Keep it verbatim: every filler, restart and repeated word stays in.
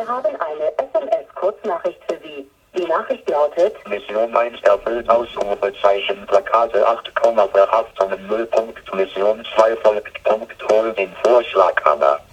haben eine S M S-Kurznachricht für Sie. Die Nachricht lautet: Mission eins erfüllt, Ausrufezeichen, Plakate acht Komma Verhaftungen null Punkt, Mission zwei folgt, Punkt, hol den Vorschlag, Anna.